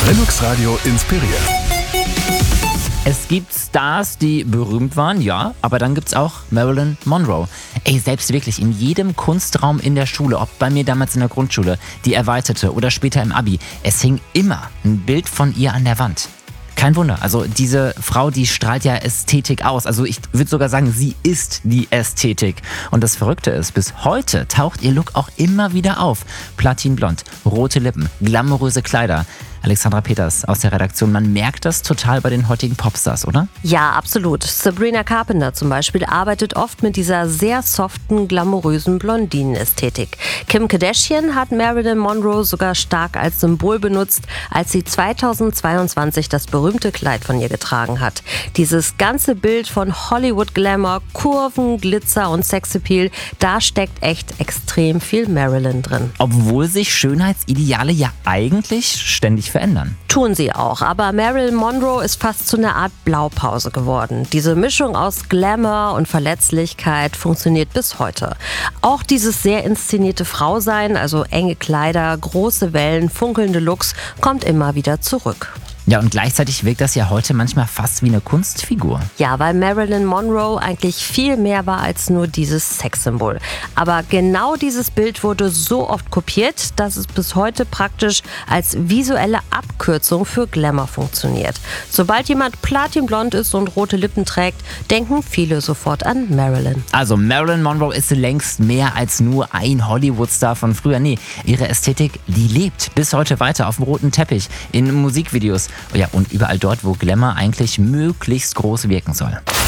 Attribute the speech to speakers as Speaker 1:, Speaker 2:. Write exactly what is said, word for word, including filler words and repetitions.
Speaker 1: Linux Radio inspiriert.
Speaker 2: Es gibt Stars, die berühmt waren, ja, aber dann gibt's auch Marilyn Monroe. Ey, selbst wirklich in jedem Kunstraum in der Schule, ob bei mir damals in der Grundschule, die erweiterte oder später im Abi, es hing immer ein Bild von ihr an der Wand. Kein Wunder, also diese Frau, die strahlt ja Ästhetik aus. Also ich würde sogar sagen, sie ist die Ästhetik. Und das Verrückte ist, bis heute taucht ihr Look auch immer wieder auf. Platinblond, rote Lippen, glamouröse Kleider. Alexandra Peters aus der Redaktion, man merkt das total bei den heutigen Popstars, oder?
Speaker 3: Ja, absolut. Sabrina Carpenter zum Beispiel arbeitet oft mit dieser sehr soften, glamourösen Blondinenästhetik. Kim Kardashian hat Marilyn Monroe sogar stark als Symbol benutzt, als sie zweitausendzweiundzwanzig das berühmte Kleid von ihr getragen hat. Dieses ganze Bild von Hollywood-Glamour, Kurven, Glitzer und Sexappeal, da steckt echt extrem viel Marilyn drin.
Speaker 2: Obwohl sich Schönheitsideale ja eigentlich ständig verändern.
Speaker 3: Tun sie auch, aber Marilyn Monroe ist fast zu einer Art Blaupause geworden. Diese Mischung aus Glamour und Verletzlichkeit funktioniert bis heute. Auch dieses sehr inszenierte Frausein, also enge Kleider, große Wellen, funkelnde Looks, kommt immer wieder zurück.
Speaker 2: Ja, und gleichzeitig wirkt das ja heute manchmal fast wie eine Kunstfigur.
Speaker 3: Ja, weil Marilyn Monroe eigentlich viel mehr war als nur dieses Sexsymbol. Aber genau dieses Bild wurde so oft kopiert, dass es bis heute praktisch als visuelle Abkürzung für Glamour funktioniert. Sobald jemand platinblond ist und rote Lippen trägt, denken viele sofort an Marilyn.
Speaker 2: Also Marilyn Monroe ist längst mehr als nur ein Hollywood-Star von früher. Nee, ihre Ästhetik, die lebt bis heute weiter auf dem roten Teppich, in Musikvideos. Ja, und überall dort, wo Glamour eigentlich möglichst groß wirken soll.